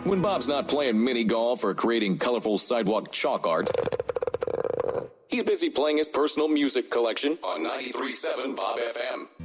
When Bob's not playing mini golf or creating colorful sidewalk chalk art, he's busy playing his personal music collection on 93.7 Bob FM.